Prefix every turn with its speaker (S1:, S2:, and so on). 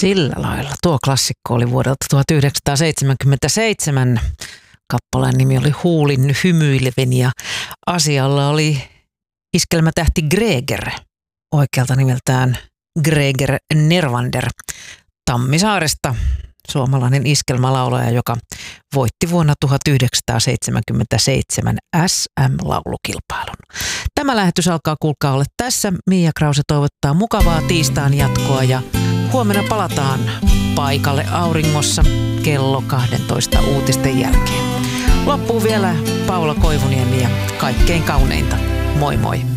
S1: Sillä lailla. Tuo klassikko oli vuodelta 1977. Kappaleen nimi oli Huulin hymyilevin ja asialla oli iskelmätähti Greger, oikealta nimeltään Greger Nervander Tammisaaresta, suomalainen iskelmälaulaja, joka voitti vuonna 1977 SM-laulukilpailun. Tämä lähetys alkaa kuulkaa olla tässä. Mia Krause toivottaa mukavaa tiistain jatkoa ja huomenna palataan paikalle auringossa kello 12 uutisten jälkeen. Loppuu vielä Paula Koivuniemi ja kaikkein kauneinta. Moi moi!